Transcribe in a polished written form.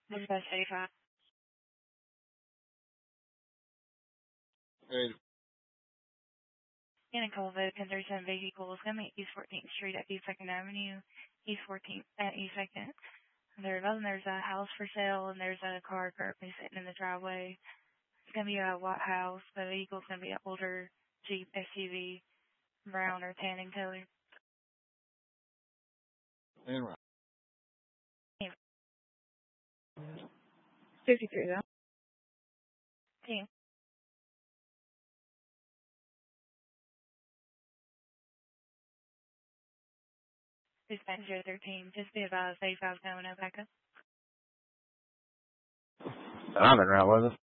Dispatch 85. Hey, In a Colville, 1037 vehicle is going to be East 14th Street at East 2nd Avenue, East 14th at East 2nd. There's a house for sale, and there's a car currently sitting in the driveway. It's going to be a white house. The vehicle's going to be an older Jeep SUV, brown or tan in color. and right. 53, though. Team. Dispatch 013. Just be advised, 85 going no backup. I'm in route with us.